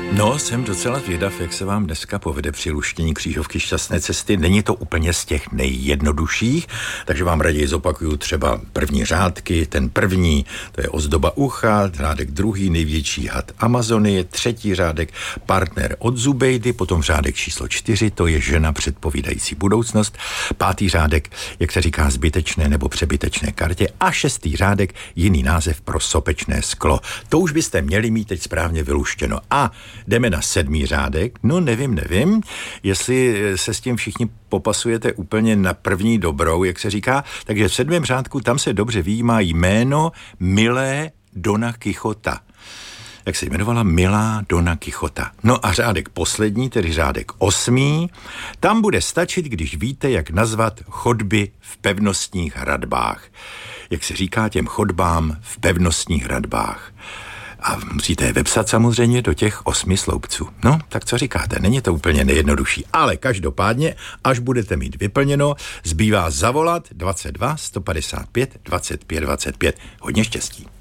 No, jsem docela zvědav, jak se vám dneska povede při luštění křížovky Šťastné cesty. Není to úplně z těch nejjednodušších, takže vám raději zopakuju třeba první řádky. Ten první, to je ozdoba ucha, řádek druhý, největší had Amazonie, třetí řádek, partner od Zubejdy, potom řádek číslo 4, to je žena předpovídající budoucnost, pátý řádek, jak se říká, zbytečné nebo přebytečné kartě a šestý řádek, jiný název pro sopečné sklo. To už byste měli mít teď správně vyluštěno. A jdeme na 7. řádek. No nevím, jestli se s tím všichni popasujete úplně na první dobrou, jak se říká. Takže v 7. řádku tam se dobře vyjímá jméno milé Dona Quixota. Jak se jmenovala milá Dona Quixota. No a řádek poslední, tedy řádek 8. Tam bude stačit, když víte, jak nazvat chodby v pevnostních hradbách. Jak se říká těm chodbám v pevnostních hradbách. A musíte je vepsat samozřejmě do těch 8 sloupců. No, tak co říkáte? Není to úplně nejjednodušší. Ale každopádně, až budete mít vyplněno, zbývá zavolat 22 155 25 25. Hodně štěstí.